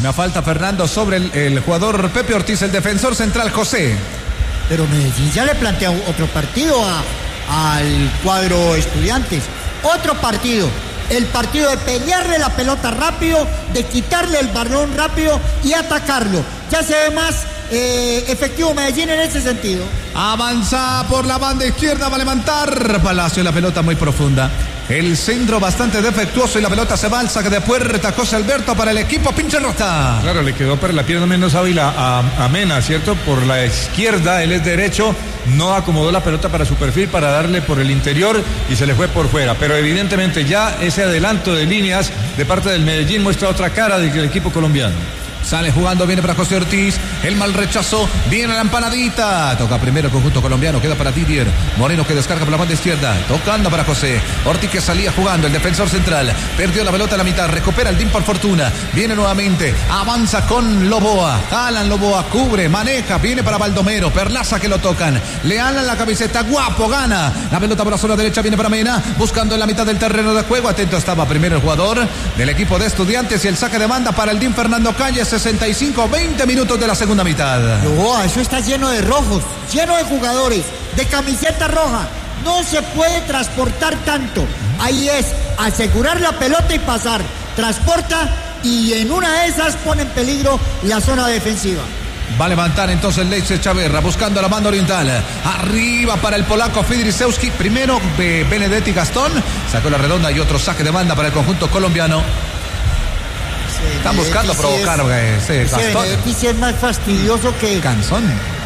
Una falta, Fernando, sobre el jugador Pepe Ortiz, el defensor central José. Pero Medellín ya le plantea otro partido al cuadro Estudiantes. Otro partido. El partido de pelearle la pelota rápido, de quitarle el balón rápido y atacarlo. Ya se ve más efectivo Medellín en ese sentido. Avanza por la banda izquierda, va a levantar Palacio, la pelota muy profunda. El centro bastante defectuoso y la pelota se va al saque de puerta. José Alberto para el equipo Pincharrota. Claro, le quedó para la pierna menos hábil a Mena, ¿cierto? Por la izquierda, él es derecho, no acomodó la pelota para su perfil para darle por el interior y se le fue por fuera. Pero evidentemente ya ese adelanto de líneas de parte del Medellín muestra otra cara del equipo colombiano. Sale jugando, viene para José Ortiz. El mal rechazo, viene la empanadita. Toca primero el conjunto colombiano, queda para Didier Moreno que descarga por la banda izquierda. Tocando para José Ortiz que salía jugando, el defensor central. Perdió la pelota a la mitad, recupera el DIM por fortuna. Viene nuevamente, avanza con Loboa. Alan Loboa cubre, maneja, viene para Baldomero. Perlaza que lo tocan. Le alan la camiseta, guapo, gana. La pelota por la zona derecha, viene para Mena. Buscando en la mitad del terreno de juego. Atento estaba primero el jugador del equipo de Estudiantes y el saque de banda para el DIM Fernando Calle. 65-20 minutos de la segunda mitad. No, eso está lleno de rojos, lleno de jugadores, de camiseta roja. No se puede transportar tanto. Ahí es asegurar la pelota y pasar. Transporta y en una de esas pone en peligro la zona defensiva. Va a levantar entonces Leice Chaverra buscando la banda oriental. Arriba para el polaco Fidrisewski. Primero Benedetti Gastón. Sacó la redonda y otro saque de banda para el conjunto colombiano. Están buscando provocar ese Gastón. Sí, es más fastidioso que Canzón.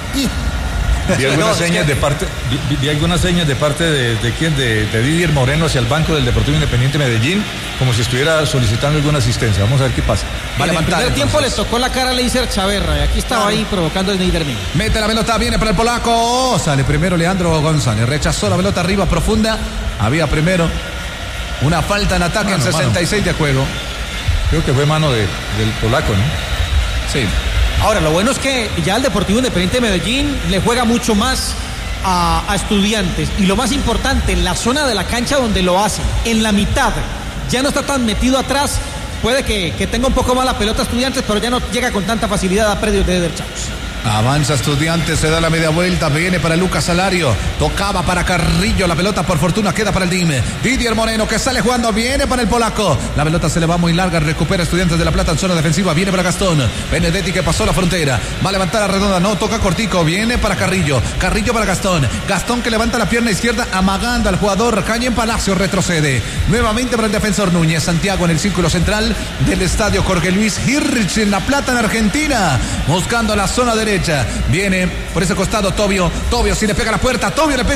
Vi algunas señas de parte de quién, de Didier Moreno hacia el banco del Deportivo Independiente Medellín, como si estuviera solicitando alguna asistencia. Vamos a ver qué pasa. En el primer tiempo le tocó la cara a Leicer Chaverra y aquí estaba ahí provocando el Neidermin. Mete la pelota, viene para el polaco. Sale primero Leandro González. Rechazó la pelota arriba profunda. Había primero una falta en ataque en 66 de juego. Creo que fue mano del polaco, ¿no? Sí. Ahora, lo bueno es que ya el Deportivo Independiente de Medellín le juega mucho más a Estudiantes. Y lo más importante, en la zona de la cancha donde lo hace, en la mitad. Ya no está tan metido atrás. Puede que tenga un poco más la pelota Estudiantes, pero ya no llega con tanta facilidad a predios de derechos. Avanza Estudiantes, se da la media vuelta, viene para Lucas Salario, tocaba para Carrillo, la pelota por fortuna queda para el Dime. Didier Moreno que sale jugando, viene para el polaco, la pelota se le va muy larga, recupera Estudiantes de La Plata en zona defensiva, viene para Gastón, Benedetti que pasó la frontera, va a levantar a redonda, no, toca cortico, viene para Carrillo, Carrillo para Gastón, Gastón que levanta la pierna izquierda, amagando al jugador, Calle en Palacio, retrocede, nuevamente para el defensor Núñez, Santiago en el círculo central del estadio Jorge Luis Hirsch en La Plata en Argentina, buscando la zona derecha. Viene por ese costado Tobio si le pega la puerta,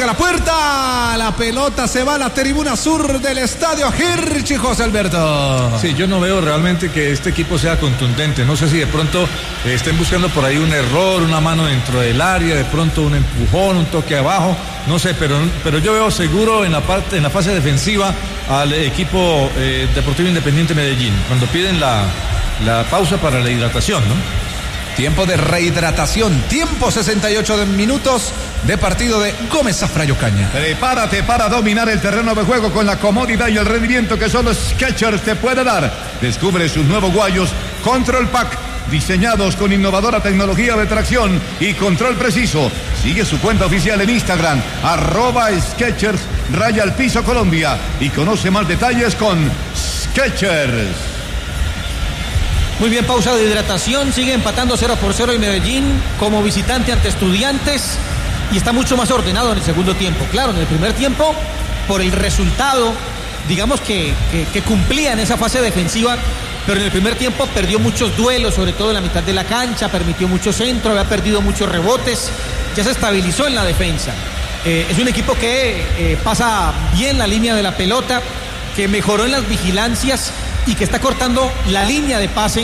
la pelota se va a la tribuna sur del estadio Hirsch, José Alberto. Sí, yo no veo realmente que este equipo sea contundente, no sé si de pronto estén buscando por ahí un error, una mano dentro del área, de pronto un empujón, un toque abajo, no sé, pero yo veo seguro en la fase defensiva al equipo Deportivo Independiente Medellín, cuando piden la pausa para la hidratación, ¿no? Tiempo de rehidratación, tiempo 68 minutos de partido de Gómez Zafra y Ocaña. Prepárate para dominar el terreno de juego con la comodidad y el rendimiento que solo Skechers te puede dar. Descubre sus nuevos guayos Control Pack, diseñados con innovadora tecnología de tracción y control preciso. Sigue su cuenta oficial en Instagram, @Skechers_Piso Colombia, y conoce más detalles con Skechers. Muy bien, pausa de hidratación, sigue empatando 0-0 el Medellín como visitante ante Estudiantes y está mucho más ordenado en el segundo tiempo. Claro, en el primer tiempo, por el resultado, digamos que cumplía en esa fase defensiva, pero en el primer tiempo perdió muchos duelos, sobre todo en la mitad de la cancha, permitió mucho centro, había perdido muchos rebotes, ya se estabilizó en la defensa. Es un equipo que pasa bien la línea de la pelota, que mejoró en las vigilancias y que está cortando la línea de pase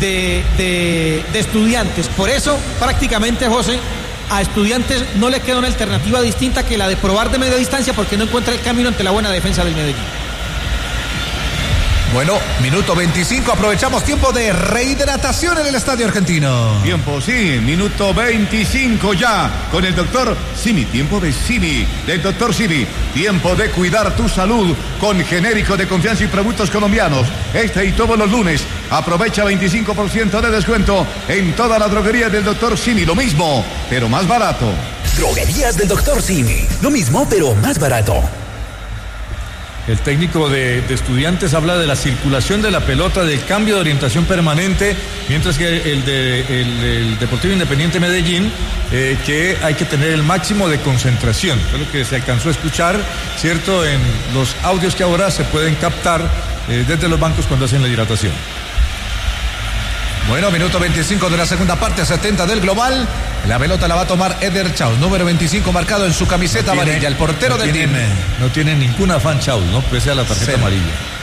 de Estudiantes. Por eso, prácticamente, José, a Estudiantes no le queda una alternativa distinta que la de probar de media distancia porque no encuentra el camino ante la buena defensa del Medellín. Bueno, minuto 25, aprovechamos tiempo de rehidratación en el Estadio Argentino. Tiempo, sí, minuto 25 ya, con el doctor Simi, tiempo de Simi, del doctor Simi, tiempo de cuidar tu salud con genérico de confianza y productos colombianos. Este y todos los lunes, aprovecha 25% de descuento en toda la droguería del doctor Simi, lo mismo, pero más barato. Droguerías del doctor Simi, lo mismo, pero más barato. El técnico de Estudiantes habla de la circulación de la pelota, del cambio de orientación permanente, mientras que el Deportivo Independiente Medellín, que hay que tener el máximo de concentración. Es lo que se alcanzó a escuchar, ¿cierto?, en los audios que ahora se pueden captar desde los bancos cuando hacen la hidratación. Bueno, minuto 25 de la segunda parte, 70 del global. La pelota la va a tomar Eder Chaus, número 25 marcado en su camiseta amarilla, el portero del team. No tiene ningún afán Chaus, ¿no? Pese a la tarjeta amarilla.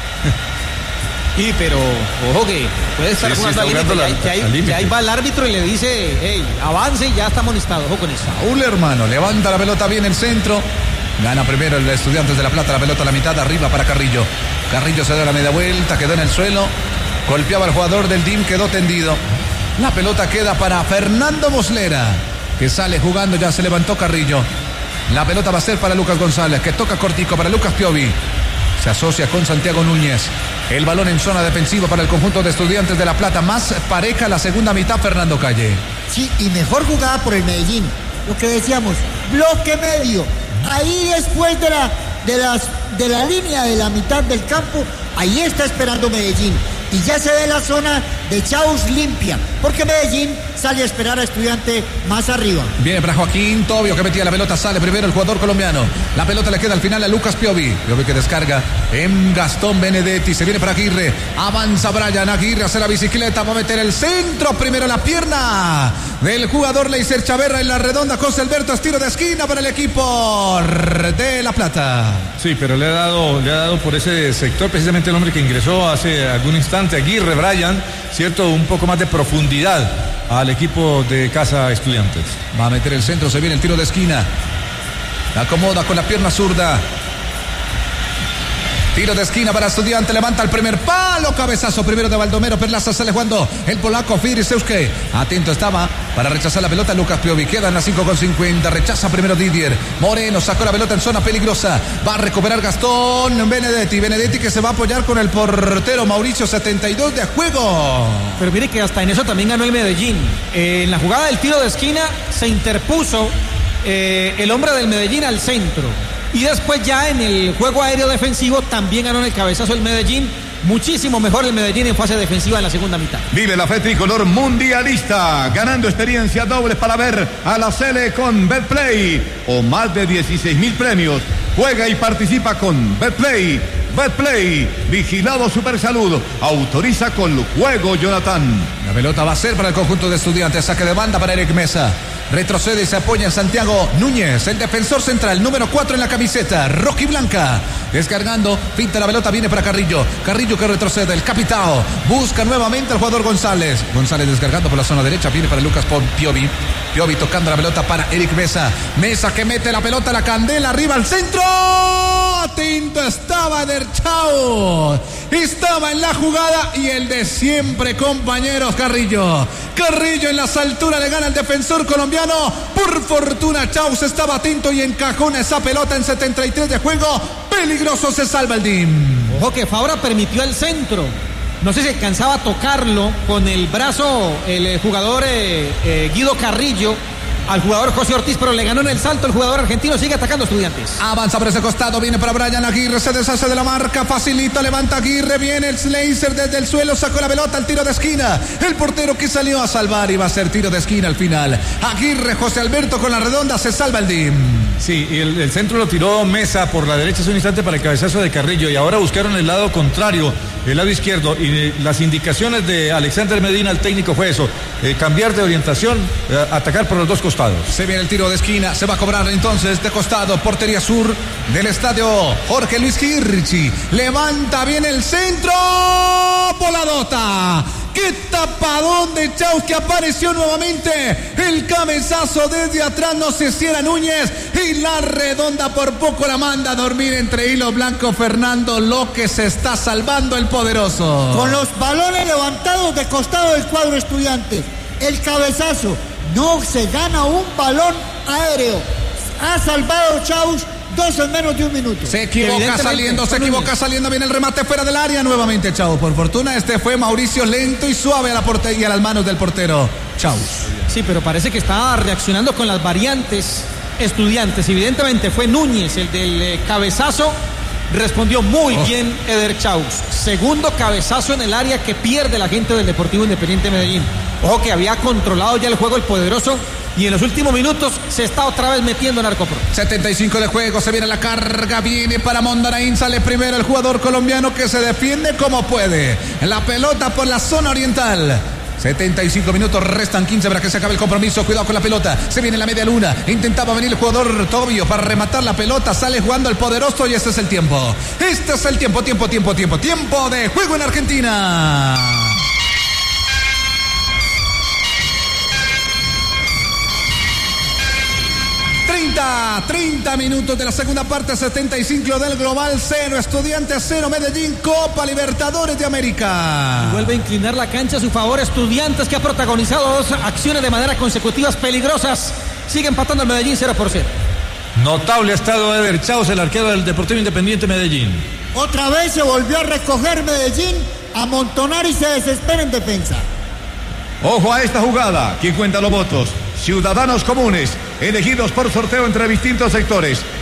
Y pero, ojo que puede estar jugando al límite, que ahí va el árbitro y le dice, hey, avance y ya está amonestado, ojo con eso. Saúl, hermano, levanta la pelota bien el centro. Gana primero el Estudiantes de La Plata, la pelota a la mitad, arriba para Carrillo. Carrillo se da la media vuelta, quedó en el suelo. Golpeaba al jugador del DIM, quedó tendido. La pelota queda para Fernando Muslera, que sale jugando, ya se levantó Carrillo. La pelota va a ser para Lucas González, que toca cortico para Lucas Piovi. Se asocia con Santiago Núñez. El balón en zona defensiva para el conjunto de Estudiantes de La Plata. Más pareja la segunda mitad, Fernando Calle. Sí, y mejor jugada por el Medellín. Lo que decíamos, bloque medio. Ahí después de la línea de la mitad del campo, ahí está esperando Medellín. Y ya se ve la zona de Chaus limpia, porque Medellín sale a esperar a Estudiante más arriba. Viene para Joaquín Tobio, que metía la pelota, sale primero el jugador colombiano. La pelota le queda al final a Lucas Piovi. Piovi que descarga en Gastón Benedetti, se viene para Aguirre. Avanza Brian Aguirre, hace la bicicleta, va a meter el centro, primero la pierna del jugador Leiser Chaverra en la redonda. José Alberto, estilo de esquina para el equipo de La Plata. Sí, pero le ha dado por ese sector precisamente el hombre que ingresó hace algún instante, Aguirre, Brian, cierto, un poco más de profundidad al equipo de Casa Estudiantes. Va a meter el centro, se viene el tiro de esquina. La acomoda con la pierna zurda. Tiro de esquina para Estudiante, levanta el primer palo, cabezazo primero de Baldomero Perlaza, sale jugando el polaco Firiseuske. Atento estaba para rechazar la pelota Lucas Piovi, quedan las 5:50, rechaza primero Didier. Moreno sacó la pelota en zona peligrosa, va a recuperar Gastón Benedetti que se va a apoyar con el portero Mauricio, 72 de juego. Pero mire que hasta en eso también ganó el Medellín. En la jugada del tiro de esquina se interpuso el hombre del Medellín al centro. Y después ya en el juego aéreo defensivo también ganó en el cabezazo el Medellín. Muchísimo mejor el Medellín en fase defensiva en la segunda mitad. Vive la fe tricolor mundialista, ganando experiencia doble para ver a la Sele con Betplay o más de 16,000 premios. Juega y participa con Betplay. Betplay, vigilado Supersalud, autoriza con juego Jonathan. La pelota va a ser para el conjunto de Estudiantes, saque de banda para Eric Mesa. Retrocede y se apoya en Santiago Núñez, el defensor central, número 4 en la camiseta, rojiblanca. Descargando, pinta la pelota, viene para Carrillo. Carrillo que retrocede, el capitao. Busca nuevamente al jugador González. González descargando por la zona derecha, viene para Lucas Piovi. Piovi tocando la pelota para Eric Mesa. Mesa que mete la pelota, la candela, arriba al centro. Atento estaba Eder Chaus. Estaba en la jugada y el de siempre, compañeros, Carrillo. Carrillo en las alturas le gana al defensor colombiano. Por fortuna Chaus estaba atento y encajó esa pelota en 73 de juego. Peligroso, se salva el DIM. Ojo que Fabra permitió el centro. No sé si alcanzaba a tocarlo con el brazo el jugador Guido Carrillo al jugador José Ortiz, pero le ganó en el salto el jugador argentino. Sigue atacando Estudiantes. Avanza por ese costado, viene para Brian Aguirre, se deshace de la marca, facilita, levanta Aguirre, viene el Sleiser desde el suelo, sacó la pelota al tiro de esquina. El portero que salió a salvar y va a ser tiro de esquina al final. Aguirre, José Alberto con la redonda, se salva el DIM. Sí, y el centro lo tiró Mesa por la derecha hace un instante para el cabezazo de Carrillo y ahora buscaron el lado contrario, el lado izquierdo, y las indicaciones de Alexander Medina, el técnico, fue eso, cambiar de orientación, atacar por los dos costados. Se viene el tiro de esquina, se va a cobrar entonces de costado, portería sur del estadio Jorge Luis Girchi. Levanta bien el centro, Poladota. ¡Qué tapadón de Chaus que apareció nuevamente! El cabezazo desde atrás, no sé si era Núñez, y la redonda por poco la manda a dormir entre hilo blanco. Fernando López se está salvando el poderoso. Con los balones levantados de costado del cuadro Estudiantes. El cabezazo. No se gana un balón aéreo. Ha salvado Chaus 2 en menos de un minuto. Se equivoca saliendo, viene el remate fuera del área nuevamente Chaus. Por fortuna fue Mauricio lento y suave a la portería y a las manos del portero Chaus. Sí, pero parece que está reaccionando con las variantes Estudiantes. Evidentemente fue Núñez el del cabezazo. Respondió muy bien Eder Chaus. Segundo cabezazo en el área que pierde la gente del Deportivo Independiente Medellín. Ojo que había controlado ya el juego el poderoso y en los últimos minutos se está otra vez metiendo en arco propio. 75 de juego, se viene la carga, viene para Mondaraín, sale primero el jugador colombiano que se defiende como puede. La pelota por la zona oriental. 75 minutos, restan 15 para que se acabe el compromiso. Cuidado con la pelota, se viene la media luna. Intentaba venir el jugador Tobio para rematar la pelota. Sale jugando el poderoso y este es el tiempo. Este es el tiempo de juego en Argentina. 30 minutos de la segunda parte, 75 del global, 0 Estudiantes, 0 Medellín, Copa Libertadores de América. Vuelve a inclinar la cancha a su favor Estudiantes, que ha protagonizado 2 acciones de manera consecutivas peligrosas. Sigue empatando el Medellín 0-0. Notable estado de Eder Chaus, el arquero del Deportivo Independiente Medellín. Otra vez se volvió a recoger Medellín, a amontonar y se desespera en defensa. Ojo a esta jugada. ¿Quién cuenta los votos? Ciudadanos comunes, elegidos por sorteo entre distintos sectores.